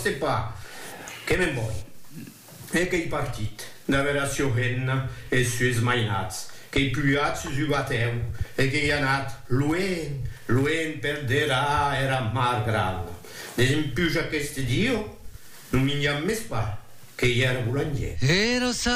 se pa, che me vuoi? E che i partiti, da vera Siohenna e sui smainats, che i puiats su bateu, e che i anat luen perderà era mar grana. Desempiuscia che sti Dio, non mi chiames pa, che i era bulangier.